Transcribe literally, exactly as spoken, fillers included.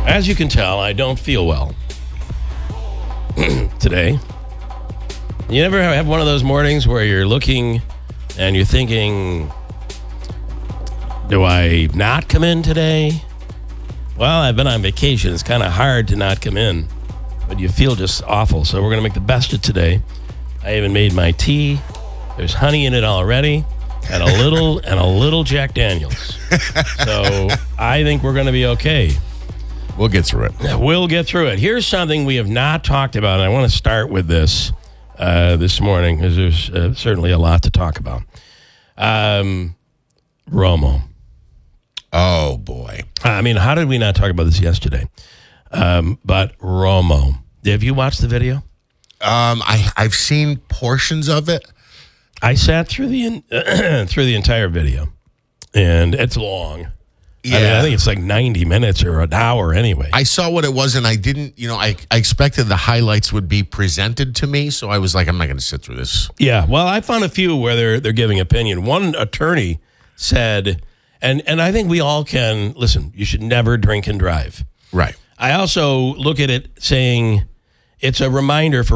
As you can tell, I don't feel well today. You never have one of those mornings where you're looking and you're thinking, do I not come in today? Well, I've been on vacation. It's kind of hard to not come in, but you feel just awful. So we're going to make the best of today. I even made my tea. There's honey in it already, and a little and a little Jack Daniels. So I think we're going to be okay. We'll get through it. We'll get through it. Here's something we have not talked about, and I want to start with this uh, this morning because there's uh, certainly a lot to talk about. Um, Romo. Oh, boy. I mean, how did we not talk about this yesterday? Um, but Romo. Have you watched the video? Um, I, I've seen portions of it. I sat through the in, through the entire video, and it's long. Yeah. I mean, I think it's like ninety minutes or an hour anyway. I saw what it was, and I didn't, you know, I, I expected the highlights would be presented to me, so I was like, I'm not going to sit through this. Yeah, well, I found a few where they're they're giving opinion. One attorney said, and, and I think we all can, listen, you should never drink and drive. Right. I also look at it saying it's a reminder for